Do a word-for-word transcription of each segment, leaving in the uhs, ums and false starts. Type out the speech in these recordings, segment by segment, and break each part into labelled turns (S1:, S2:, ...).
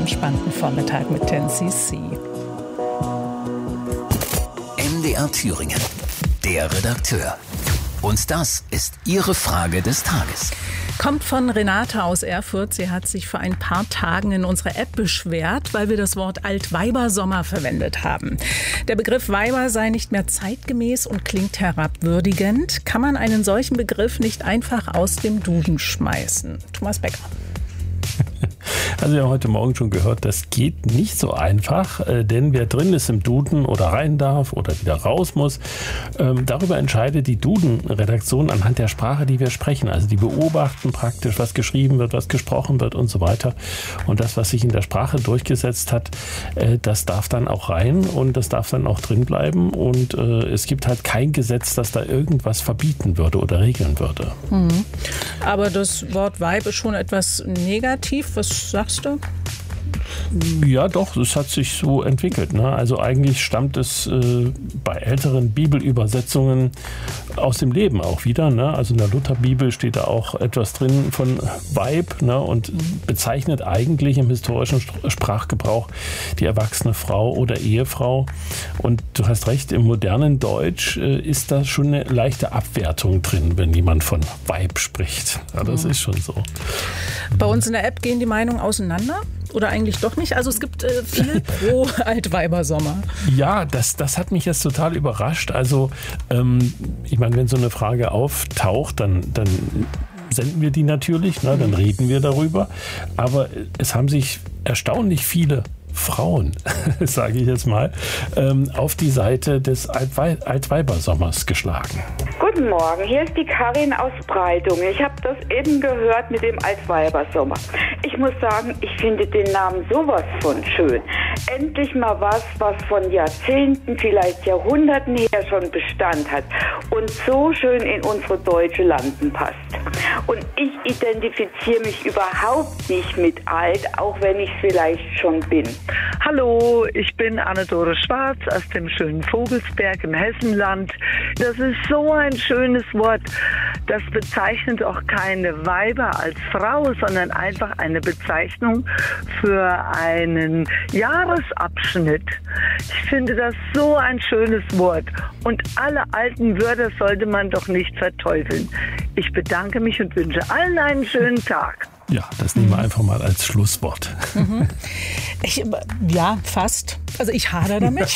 S1: entspannten Vormittag mit zehn C C.
S2: M D R Thüringen, der Redakteur. Und das ist Ihre Frage des Tages.
S1: Kommt von Renate aus Erfurt. Sie hat sich vor ein paar Tagen in unserer App beschwert, weil wir das Wort Altweibersommer verwendet haben. Der Begriff Weiber sei nicht mehr zeitgemäß und klingt herabwürdigend. Kann man einen solchen Begriff nicht einfach aus dem Duden schmeißen? Thomas Becker.
S3: Also wir haben heute Morgen schon gehört, das geht nicht so einfach, äh, denn wer drin ist im Duden oder rein darf oder wieder raus muss, ähm, darüber entscheidet die Duden-Redaktion anhand der Sprache, die wir sprechen. Also die beobachten praktisch, was geschrieben wird, was gesprochen wird und so weiter. Und das, was sich in der Sprache durchgesetzt hat, äh, das darf dann auch rein und das darf dann auch drin bleiben. Und äh, es gibt halt kein Gesetz, das da irgendwas verbieten würde oder regeln würde.
S1: Mhm. Aber das Wort Weib ist schon etwas negativ. Was sagst du?
S3: Ja, doch, es hat sich so entwickelt. Ne? Also eigentlich stammt es äh, bei älteren Bibelübersetzungen aus dem Leben auch wieder. Ne? Also in der Lutherbibel steht da auch etwas drin von Weib, ne? Und bezeichnet eigentlich im historischen Sprachgebrauch die erwachsene Frau oder Ehefrau. Und du hast recht, im modernen Deutsch äh, ist da schon eine leichte Abwertung drin, wenn jemand von Weib spricht. Ja, das mhm. ist schon so.
S1: Bei uns in der App gehen die Meinungen auseinander? Oder eigentlich doch nicht? Also es gibt äh, viel pro Altweibersommer.
S3: Ja, das, das hat mich jetzt total überrascht. Also ähm, ich meine, wenn so eine Frage auftaucht, dann, dann senden wir die natürlich, ne? Dann reden wir darüber. Aber es haben sich erstaunlich viele Frauen, sage ich jetzt mal, ähm, auf die Seite des Altwei- Altweibersommers geschlagen.
S4: Guten Morgen, hier ist die Karin aus Breitungen. Ich habe das eben gehört mit dem Altweibersommer. Ich muss sagen, ich finde den Namen sowas von schön. Endlich mal was, was von Jahrzehnten, vielleicht Jahrhunderten her schon Bestand hat und so schön in unsere deutsche Landen passt. Und ich identifiziere mich überhaupt nicht mit alt, auch wenn ich es vielleicht schon bin.
S5: Hallo, ich bin Anne-Dore Schwarz aus dem schönen Vogelsberg im Hessenland. Das ist so ein schönes Wort. Das bezeichnet auch keine Weiber als Frau, sondern einfach eine Bezeichnung für einen Jahresabschnitt. Ich finde das so ein schönes Wort. Und alle alten Wörter sollte man doch nicht verteufeln. Ich bedanke mich und wünsche allen einen schönen Tag.
S3: Ja, das nehmen wir einfach mal als Schlusswort.
S1: Mhm. Ich, ja, fast. Also ich hadere damit.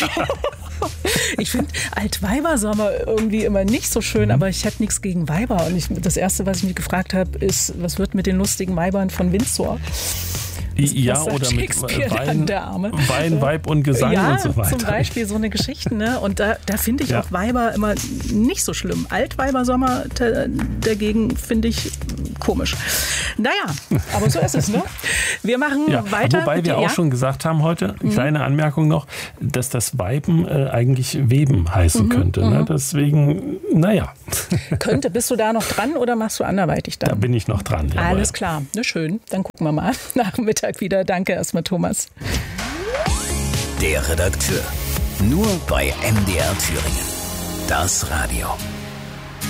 S1: Ich finde Altweibersommer irgendwie immer nicht so schön, mhm. aber ich hätte nichts gegen Weiber. Und ich, das Erste, was ich mich gefragt habe, ist, was wird mit den lustigen Weibern von Windsor?
S3: Was, ja, was oder mit Wein, Wein, Weib und Gesang
S1: ja,
S3: und so weiter.
S1: Zum Beispiel so eine Geschichte. Ne? Und da, da finde ich ja. auch Weiber immer nicht so schlimm. Altweibersommer dagegen finde ich komisch. Naja, aber so ist es. Ne? Wir machen
S3: ja,
S1: weiter.
S3: Wobei wir
S1: ja?
S3: auch schon gesagt haben heute, eine kleine Anmerkung noch, dass das Weiben äh, eigentlich Weben heißen mhm, könnte. Ne?
S1: Mhm.
S3: Deswegen, naja.
S1: Könnte. Bist du da noch dran oder machst du anderweitig dann?
S3: Da bin ich noch dran. Jawohl.
S1: Alles klar. Na schön. Dann gucken wir mal nach Mittag wieder. Danke erstmal, Thomas.
S2: Der Redakteur. Nur bei M D R Thüringen. Das Radio.